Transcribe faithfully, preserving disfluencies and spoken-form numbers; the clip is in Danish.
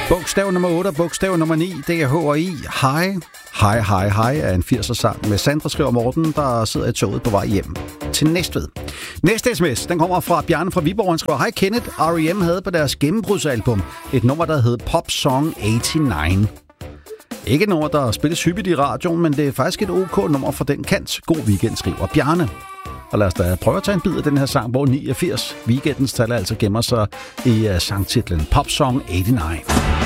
Bogstav nummer otte og bogstav nummer ni, det er H og I. Hej. Hej, hej, hej er en firser-sang med Sandra, skriver Morten, der sidder i toget på vej hjem til Næstved. Næste sms, den kommer fra Bjarne fra Viborg. Han skriver, hej Kenneth, R E M havde på deres gennembrudsalbum et nummer, der hed Pop Song otteogtyve. Ikke et nummer, der spilles hyppigt i radioen, men det er faktisk et OK nummer fra den kant. God weekend, skriver Bjarne. Og lad os da prøve at tage en bid af den her sang, hvor niogfirs weekendens tal altså gemmer sig i uh, sangtitlen Pop Song otteogtyve.